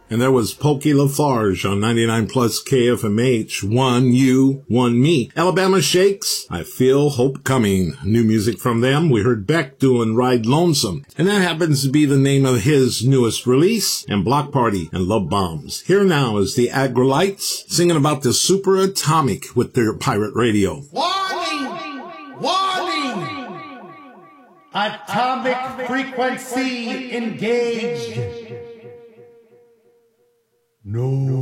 And there was Pokey Lafarge on 99 plus KFMH, One You, One Me. Alabama Shakes, I Feel Hope Coming. New music from them. We heard Beck doing Ride Lonesome. And that happens to be the name of his newest release. And Block Party and Love Bombs. Here now is the Agrolites singing about the super atomic with their pirate radio. Warning! Warning! Atomic frequency engaged. No.